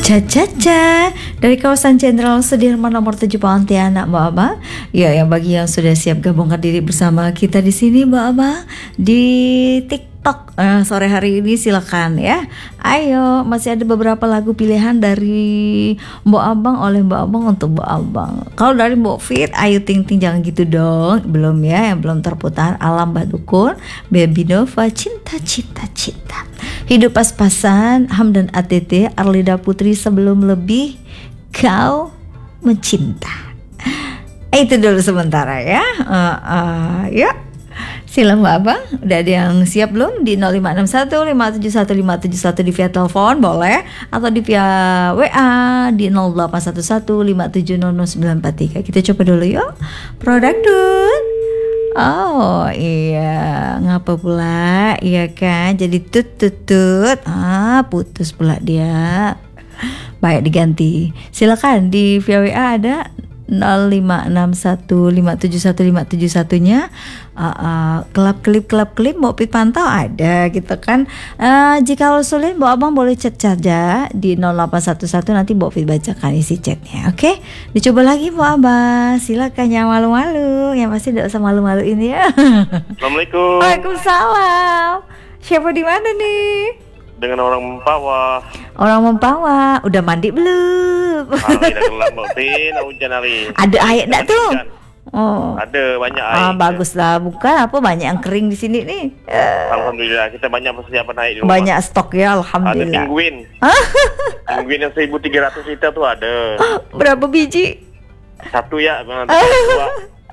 Caca dari kawasan Jenderal Sudirman nomor 7 Pontianak, Mbak Aba. Ya, yang bagi yang sudah siap gabungkan diri bersama kita di sini, Mbak Aba, di TikTok sore hari ini, silakan ya. Ayo, masih ada beberapa lagu pilihan dari Mbak Abang oleh Mbak Abang untuk Mbak Abang. Kalau dari Mbak Fit, Ayu Ting Ting jangan gitu dong. Belum ya, yang belum terputar. Alam Badukun, Baby Nova, Cinta Cinta Cinta. Hidup Pas-Pasan, Hamdan ATT, Arlida Putri, Sebelum Lebih, Kau Mencinta. Itu dulu sementara ya. Ya. Silang Mbak Abang, udah ada yang siap belum? Di 0561 571 571 di via telepon boleh, atau di via WA di 0811 5700943. Kita coba dulu yuk. Produk. Oh iya, ngapa pula? Iya kan, jadi tut. Putus pula dia. Baik, diganti. Silakan di via WA ada 0561 571 571-nya. Klip mau pantau ada gitu kan. Jika lo sulit, Mbak Abang boleh chat saja di 0811, nanti Mbak Fit bacakan isi chatnya. Oke, dicoba lagi Mbak Abang. Silakan, yang malu-malu, yang pasti tidak usah malu-malu ini ya. Assalamualaikum. Waalaikumsalam. Siapa di mana nih? Dengan orang Mempawah. Orang Mempawah, udah mandi belum? Hari dah gelap Tin, hujan hari. Ada air enggak tuh? Oh. Ada banyak air. Baguslah, bukan apa, banyak yang kering di sini nih. Alhamdulillah, kita banyak persiapan air di rumah. Banyak stok ya, alhamdulillah. Ada penguin. Penguin yang 1.300 liter tuh ada. Berapa biji? Satu ya, dua.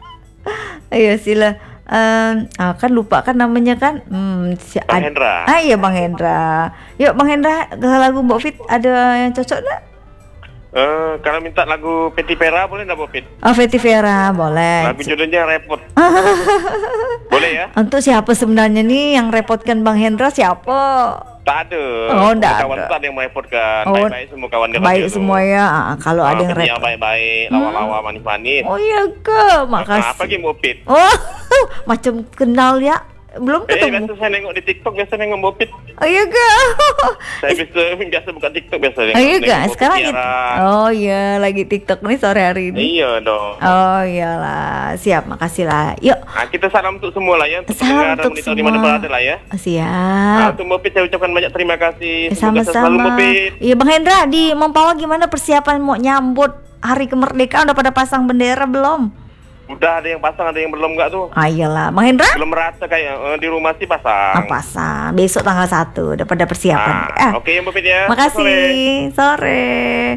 Ayo sila. Kan lupa kan namanya kan. Bang Hendra. Iya Bang Hendra. Yuk Bang Hendra, lagu Mbak Fit ada yang cocok enggak? Kalau minta lagu Peti Vera boleh enggak, Mbak Fit? Oh, Peti Vera boleh. Lagu judulnya Repot. Boleh ya? Untuk siapa sebenarnya nih yang repotkan Bang Hendra, siapa? Tak ada. Oh, enggak ada. Kawan tak ada yang merepotkan. Oh, baik-baik semua kawan dia. Baik semua ya. Kalau ada yang repot. Baik-baik, lawa-lawa, manis-manis. Oh iya ke, makasih. Apa lagi Mbak Fit? Oh, macam kenal ya. Belum ketemu. Biasa saya nengok di TikTok, biasa nengok Mbak Fit. Oh iya ke. Saya biasa buka TikTok biasa. Oh iya ke. Sekarang lagi. Oh iya, lagi TikTok nih sore hari ini. Iya dong. Oh iyalah, siap, makasih lah. Yuk. Kita salam untuk semua lah ya. Salam untuk semua. Di mana berada lah ya. Siap. Untuk Mbak Fit saya ucapkan banyak terima kasih. Sama-sama. Iya Bang Hendra, di Mempawah gimana persiapan mau nyambut Hari Kemerdekaan? Udah pada pasang bendera belum? Udah, ada yang pasang, ada yang belum enggak tuh. Iyalah, Bang Hendra? Belum merasa kayak di rumah sih pasang. Pasang. Besok tanggal 1 udah pada persiapan. Oke, Mbak Fit ya. Makasih. Sore.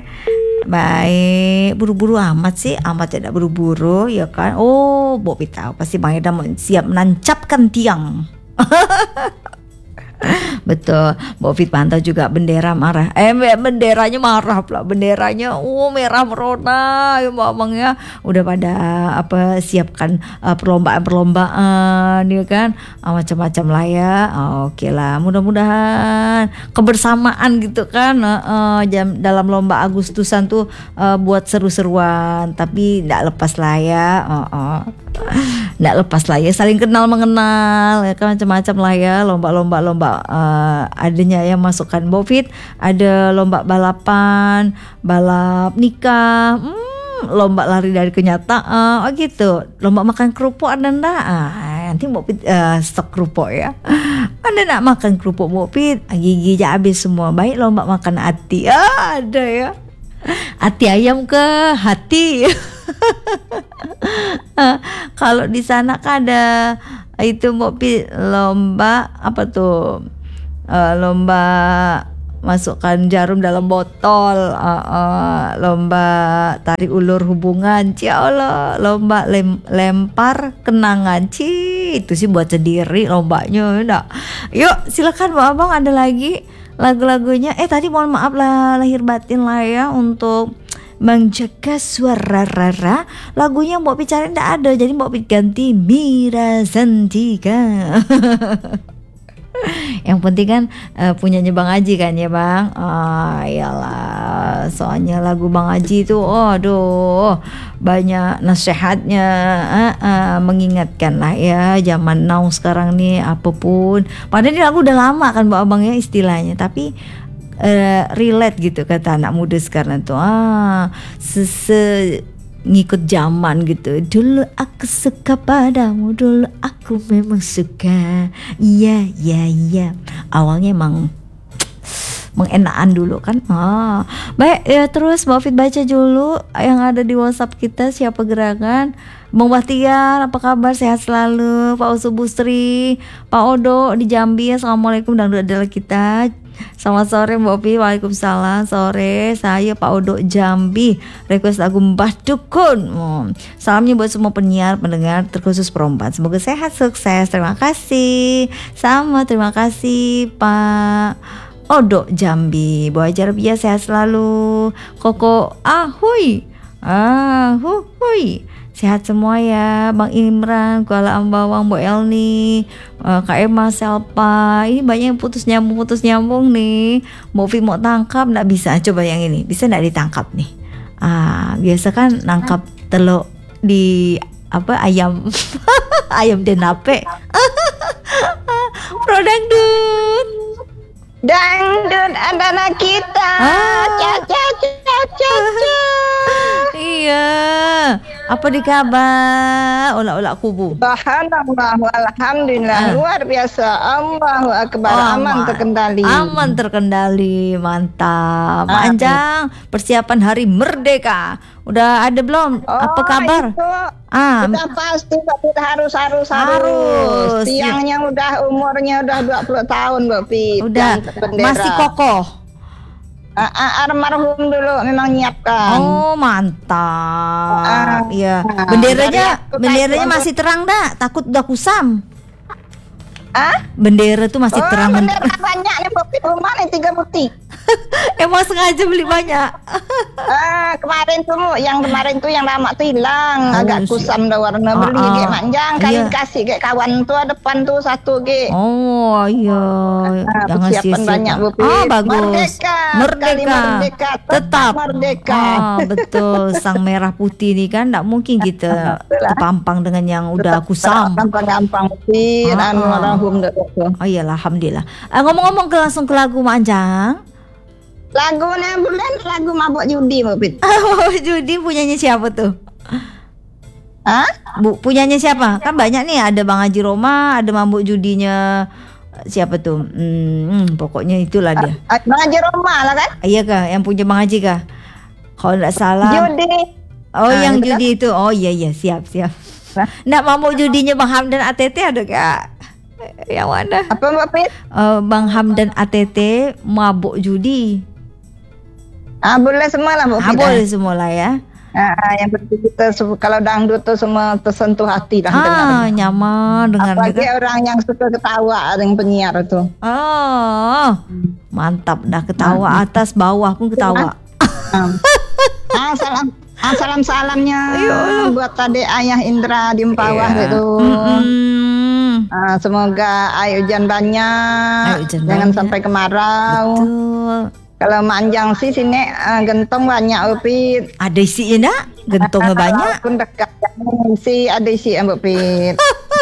Baik, buru-buru amat sih, amat tidak buru-buru ya kan. Oh, Mbak Fit tahu pasti Bang Hendra mau siap menancapkan tiang. Betul, Mbak Fit pantau juga bendera marah. Benderanya marah pula. Benderanya merah merona ya Mbak Abang ya. Udah pada siapkan perlombaan ya kan. Macam-macam lah ya. Oke lah, mudah-mudahan kebersamaan gitu kan. Dalam lomba Agustusan tuh buat seru-seruan, tapi enggak lepas lah ya. Nggak lepas lah ya, saling kenal mengenal ya kan, macam-macam lah ya, lomba adanya yang masukkan Mbak Fit, ada lomba balapan, balap nikah, lomba lari dari kenyataan, gitu, lomba makan kerupuk ada ndak? Nanti Mbak Fit stok kerupuk ya. Ada nak makan kerupuk Mbak Fit? Gigi aja habis semua. Baik, lomba makan hati, ada ya. Hati ayam ke hati. Kalau di sana kan ada itu Mbak, lomba apa tuh? Lomba masukkan jarum dalam botol, lomba tarik ulur hubungan, Allah, lomba lempar kenangan, itu sih buat sendiri lombanya, enggak. Yuk silakan Mbak Abang, ada lagi lagu-lagunya. Tadi mohon maaf lah lahir batin lah ya untuk menjaga suara Rara. Lagunya Mbak Pi cari ndak ada, jadi Mbak Pi ganti Mira Zantika. Yang penting kan punyanya Bang Haji kan ya Bang. Iyalah, soalnya lagu Bang Haji itu aduh banyak nasihatnya, mengingatkan lah ya zaman now sekarang nih apapun. Padahal ini lagu udah lama kan Mbak Abang ya istilahnya, tapi relate gitu kata anak muda sekarang tuh. Ngikut zaman gitu. Dulu aku suka padamu, dulu aku memang suka. Iya. Awalnya emang mengenaan dulu kan. Baik ya, terus Mbak Fit baca dulu yang ada di WhatsApp kita. Siapa gerangan? Bang Bahtiar, apa kabar? Sehat selalu. Pak Usu Busri, Pak Odo di Jambi. Assalamualaikum dan adalah kita. Selamat sore Mbak Opi. Waalaikumsalam. Sore saya Pak Odo Jambi. Request lagu Mbah Dukun. Salamnya buat semua penyiar, pendengar, terkhusus perempuan. Semoga sehat, sukses. Terima kasih. Sama terima kasih Pak Odo Jambi. Bu Ajar biasa sehat selalu. Koko Ahui. Sehat semua ya Bang Imran, Kuala Ambawang, Bu Elni, Kak Emma, Selpa. Ini banyak yang putus nyambung nih. Mau Vi mau tangkap nggak bisa. Coba yang ini bisa nggak ditangkap nih? Biasa kan nangkap telur di ayam ayam denape. Dangdut adalah kita. Iya. Apa di kabar? Olak-olak kubu. Alhamdulillah luar biasa. Allahu akbar. Aman terkendali. Aman terkendali. Mantap. Anjang, persiapan hari merdeka. Udah ada belum? Apa kabar? Sudah pasti harus. Tiangnya udah umurnya udah 20 tahun, Mbak Pi. Udah. Masih kokoh. Almarhum dulu memang nyiapkan. Oh mantap. Iya. Benderanya masih terang dah. Takut udah kusam. Bendera tuh masih terang. Bendera banyak nih Mbak Pi. Rumah nih 3 butik. Emang sengaja beli banyak. Kemarin tuh yang lama tuh hilang, agak kusam dah warna. Beli kayak manjang kali kasih kayak kawan tuh depan tuh satu ge. Oh iya. Jangan persiapan banyak Bu. Bagus. Merdeka. Tetap merdeka. Betul. Sang merah putih nih kan enggak mungkin kita kepampang dengan yang udah kusam. Gampang sih almarhum dah. Oh iyalah alhamdulillah. Ngomong-ngomong langsung ke lagu Mak Anjang. Lagunya bulan lagu Mabuk Judi Mbak Pit. Judi punyanya siapa tuh? Bu, punyanya siapa? Kan banyak nih, ada Bang Haji Roma, ada Mabuk Judinya siapa tuh? Pokoknya itulah dia. Bang Haji Roma lah kan? Iya kah, yang punya Bang Haji kah? Kalau enggak salah. Judi. Oh, yang Judi itu. Oh iya siap. Nggak Mabuk Judinya Bang Hamdan ATT ada kah? Yang mana? Apa Mbak Pit? Bang Hamdan ATT Mabuk Judi. Boleh semua lah Bu. Boleh semua lah ya. Yang penting kita kalau dangdut tuh semua tersentuh hati dah nyaman dengan apalagi orang yang suka ketawa dengan penyiar tuh. Mantap dah, ketawa atas bawah pun ketawa. Salamnya buat tadi Ayah Indra di Empawah gitu. Semoga air hujan banyak, jangan sampai kemarau. Betul. Kalau manjang sih sini gentong banyak Upit. Ada isinya enggak? Gentongnya banyak. Pun dekat sih ada isi Mbak Pit.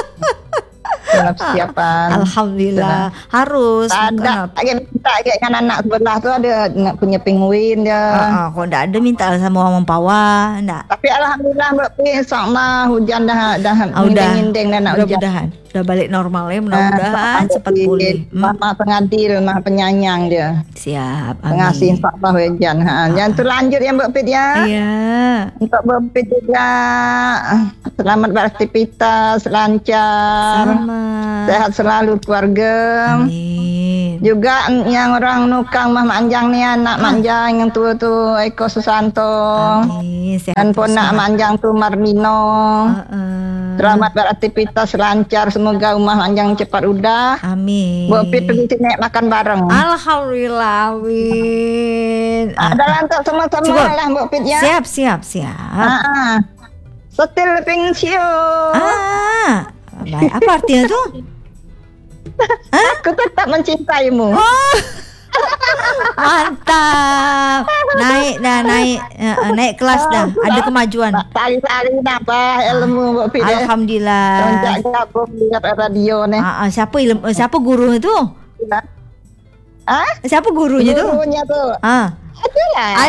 Persiapan. Alhamdulillah. Harus. Ada kayak kan anak sebelah tuh ada punya penguin dia. Kok enggak ada minta sama orang Pawa, enggak. Tapi alhamdulillah Mbak Pit, insyaallah hujan dah ngindeng dan hujan. Udah balik normal ya, mudah-mudahan cepat pulih. Maha pengadil, maha penyayang dia. Siap, amin. Pengasih insyaallah hujan. Jangan tuh lanjut ya Mbak Pit ya. Iya. Untuk Mbak Pit juga selamat beraktivitas lancar. Selamat. Sehat selalu keluarga. Amin. Juga yang orang nukang Mah Manjang nih anak Manjang yang tua tuh Eko Susanto. Amin. Dan ponak Manjang tuh Marmino. Selamat beraktivitas lancar, semoga rumah Manjang cepat udah. Amin. Bu Pit pergi sini makan bareng. Alhamdulillah, amin. Adalah untuk sama-sama lah Bu Pit ya. Siap. Setil pensiun. Baik. Apa artinya tuh? Aku tetap mencintaimu. Mantap. Naik kelas dah. Ada kemajuan. Tali-tali apa ilmu Bu Pit. Alhamdulillah. Sejak gabung lihat radio nih. Siapa guru itu? Siapa gurunya tuh? Gurunya tuh. Adalah.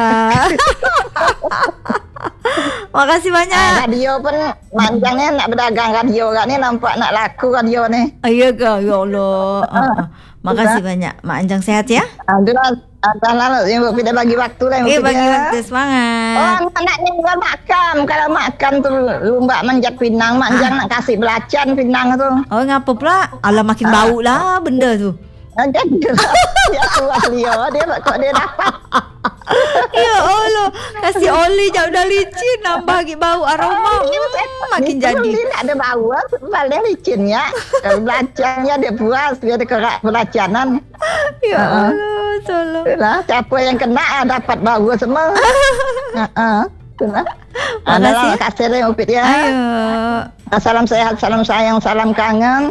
Makasih banyak. Radio pun manjangnya nak berdagang radio kan ni, nampak nak laku radio ni. Iya ke, ya Allah. Makasih banyak. Mak Anjang sehat ya? Alhamdulillah. Yang tidak bagi waktu lah. Iya bagi waktu, semangat. Anaknya juga makan. Kalau makan tuh lumba manjat pinang, Mak Anjang nak kasih belacan pinang tu. Oh ngapa pula? Alah makin bau lah benda tu. Jadi dia tua dia kok dia dapat. Ya Allah, kasih oli jauh dah licin, nambah lagi bau aroma. Makin jadi. Dia tak ada bau, paling licinnya. Kalau belacannya dia puas, dia ada kerak belacanan. Ya Allah, tolong. Itulah, siapa yang kena dapat bau semua. Itulah. Makasih. Kasih dia upit ya. Ayo. Salam sehat, salam sayang, salam kangen.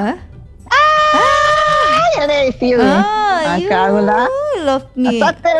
Review. You love me.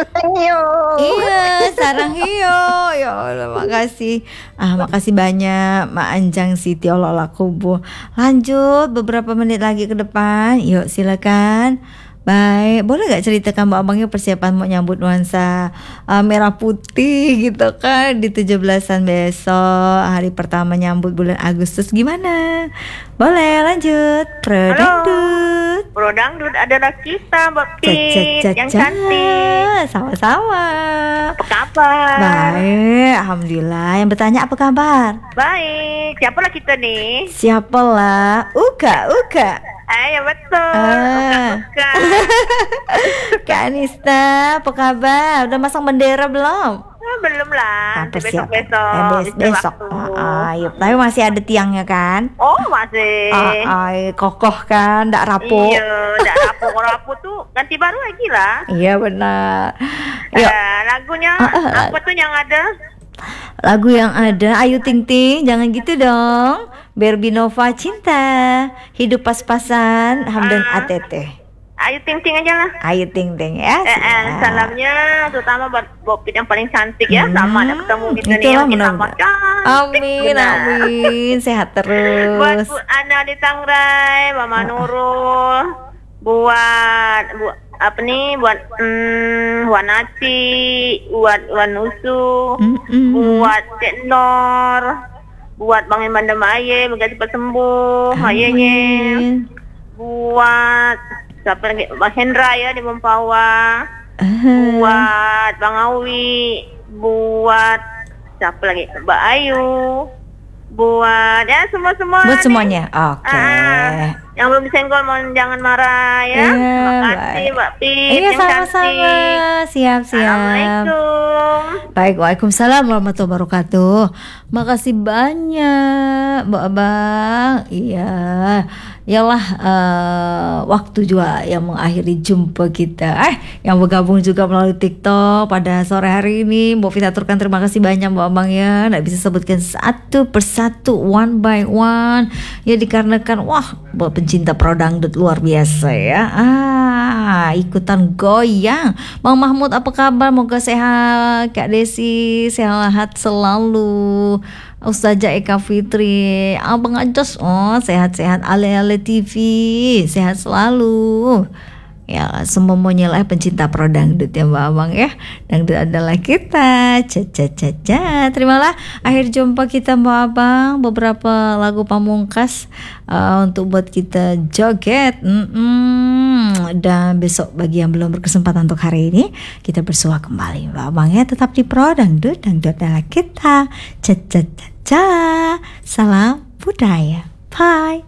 Iya, sarang hiyo. Ya Allah, makasih. Makasih banyak Mak Anjang Siti Allah kubu. Lanjut beberapa menit lagi ke depan. Yuk silakan. Baik, boleh gak ceritakan Mbak Abangnya persiapan mau nyambut nuansa merah putih gitu kan di 17-an besok, hari pertama nyambut bulan Agustus, gimana? Boleh lanjut. Prodangdut. Prodangdut adalah kita Mbak Pit yang cantik. Sama-sama. Apa kabar? Baik, alhamdulillah. Yang bertanya apa kabar? Baik. Siapalah kita nih? Siapalah? Uka. Ya betul. Uka. Kak Anista, apa kabar? Udah masang bendera belum? Belum lah. Besok. Yuk. Tapi masih ada tiangnya kan? Oh masih. Kokoh kan, ndak rapuh. Iya, ndak rapuh. Kalau rapuh tuh ganti baru lagi lah. Iya benar. Yuk. Lagunya apa tuh yang ada? Lagu yang ada Ayu Ting Ting, jangan gitu dong. Berbinova Cinta, Hidup Pas-pasan, Hamdan ATT. Ayu Ting Ting aja lah. Ayu Ting Ting ya. Salamnya terutama buat Bopit yang paling cantik ya. Sama ada ketemu di sini yang kita makan. Amin. Sehat terus. Buat Bu Ana di Tangrai, Mama Nurul, buat Wan Nati, buat Wan Usu, buat Cik Nor, buat Bang Iman Demaye, moga cepat sembuh ayahnya, buat siapa lagi, Bang Hendra ya di Mempawah, buat Bang Awi, buat siapa lagi, Mbak Ayu, buat ya semua buat semuanya. Oke. Yang belum disenggol mohon jangan marah ya. Terima kasih Mbak Pit. Iya sama-sama. Siap. Assalamualaikum. Baik, waalaikumsalam warahmatullahi wabarakatuh. Makasih banyak Mbak Abang. Iya. Yalah waktu juga yang mengakhiri jumpa kita. Yang bergabung juga melalui TikTok pada sore hari ini. Mbak Vita aturkan terima kasih banyak Mbak Abang ya. Nggak bisa sebutkan satu persatu, one by one. Ya dikarenakan Mbak pencinta prodangdut luar biasa ya. Ikutan goyang. Bang Mahmud apa kabar? Moga sehat. Kak Desi sehat selalu. Ustazah Eka Fitri, Abang Ajos, sehat-sehat. Ale TV, sehat selalu. Ya, semuanya lah pencinta prodangdut ya Mbak Abang ya. Dangdut adalah kita. Terimalah akhir jumpa kita Mbak Abang. Beberapa lagu pamungkas untuk buat kita joget. Dan besok bagi yang belum berkesempatan untuk hari ini, kita bersua kembali Mbak Abang ya. Tetap di Prodangdut, dangdut adalah kita. Salam budaya. Bye.